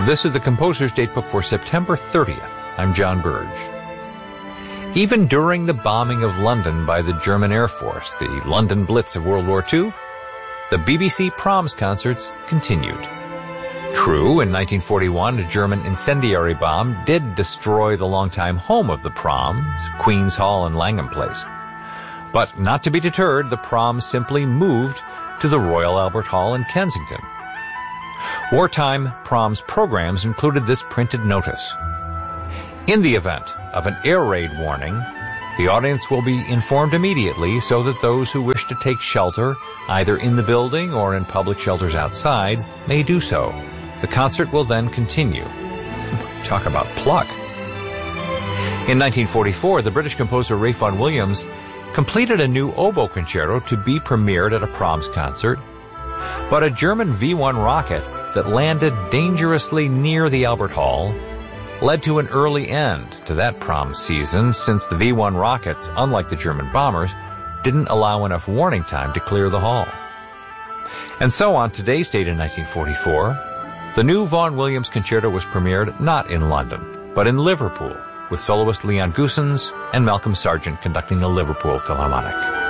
This is the Composer's Datebook for September 30th. I'm John Burge. Even during the bombing of London by the German Air Force, the London Blitz of World War II, the BBC Proms concerts continued. True, in 1941, a German incendiary bomb did destroy the longtime home of the Proms, Queen's Hall in Langham Place. But not to be deterred, the Proms simply moved to the Royal Albert Hall in Kensington. Wartime Proms programs included this printed notice. In the event of an air raid warning, the audience will be informed immediately so that those who wish to take shelter, either in the building or in public shelters outside, may do so. The concert will then continue. Talk about pluck. In 1944, the British composer Ralph Vaughan Williams completed a new oboe concerto to be premiered at a Proms concert, but a German V-1 rocket that landed dangerously near the Albert Hall led to an early end to that Proms season, since the V-1 rockets, unlike the German bombers, didn't allow enough warning time to clear the hall. And so on today's date in 1944, the new Vaughan Williams concerto was premiered not in London, but in Liverpool, with soloist Leon Goossens and Malcolm Sargent conducting the Liverpool Philharmonic.